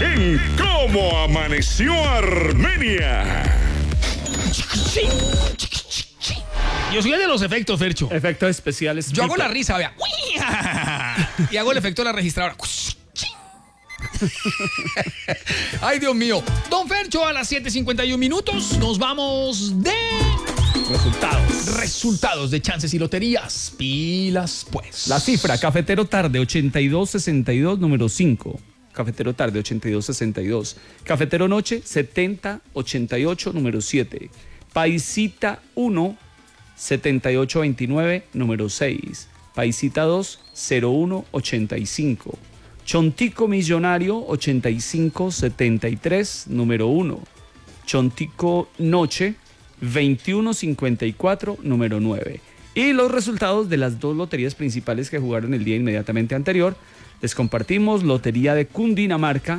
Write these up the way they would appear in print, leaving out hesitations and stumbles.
en Cómo Amaneció Armenia. Yo soy el de los efectos, Fercho. Efectos especiales. Yo hago la risa, vea. Y hago el efecto de la registradora. Ay, Dios mío. Don Fercho, a las 7:51 minutos nos vamos de resultados de chances y loterías. Pilas, pues. La cifra, Cafetero Tarde 8262, número 5. Cafetero Tarde 8262. Cafetero Noche 7088, número 7. Paisita 1 7829, número 6. Paisita 2 0185. Chontico Millonario 8573, número 1. Chontico Noche 2154, número 9. Y los resultados de las dos loterías principales que jugaron el día inmediatamente anterior. Les compartimos: Lotería de Cundinamarca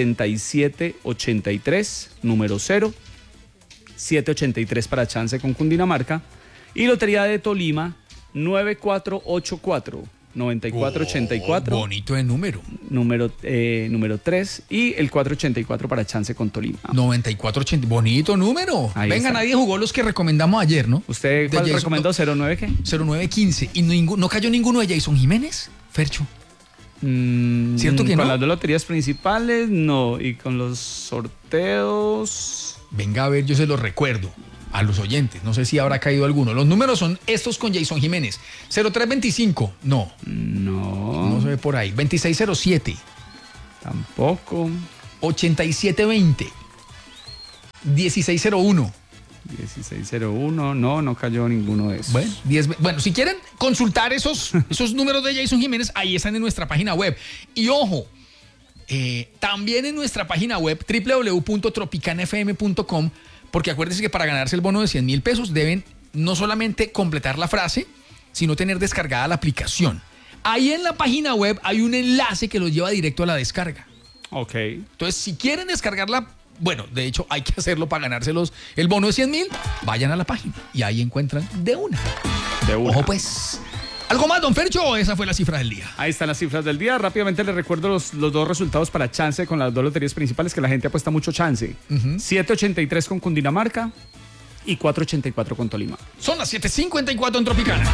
6783, número 0. 783 para chance con Cundinamarca. Y Lotería de Tolima 9484. 9484. Bonito de número. Número 3 y el 484 para chance con Tolima. 9480. Bonito número. Ahí Venga, está. nadie jugó los que recomendamos ayer, ¿no? ¿Usted cuál recomendó? ¿09 qué? 0915. ¿Y no cayó ninguno de Jason Jiménez, Fercho? ¿Cierto que no? Con las dos loterías principales, no. Y con los sorteos... Venga, a ver, yo se los recuerdo a los oyentes. No sé si habrá caído alguno. Los números son estos con Jason Jiménez. 0325. No. No se ve por ahí. 2607. Tampoco. 8720. 1601. 1601. No cayó ninguno de esos. Bueno, si quieren consultar esos números de Jason Jiménez, ahí están en nuestra página web. Y ojo, también en nuestra página web www.tropicanfm.com, porque acuérdense que para ganarse el bono de 100,000 pesos deben no solamente completar la frase, sino tener descargada la aplicación. Ahí en la página web hay un enlace que los lleva directo a la descarga. Ok. Entonces, si quieren descargarla, bueno, de hecho hay que hacerlo para ganárselos el bono de 100,000, vayan a la página y ahí encuentran de una. Ojo pues. ¿Algo más, don Fercho? Esa fue la cifra del día. Ahí están las cifras del día. Rápidamente les recuerdo los dos resultados para chance con las dos loterías principales, que la gente apuesta mucho chance. 783 con Cundinamarca y 484 con Tolima. Son las 7:54 en Tropicana.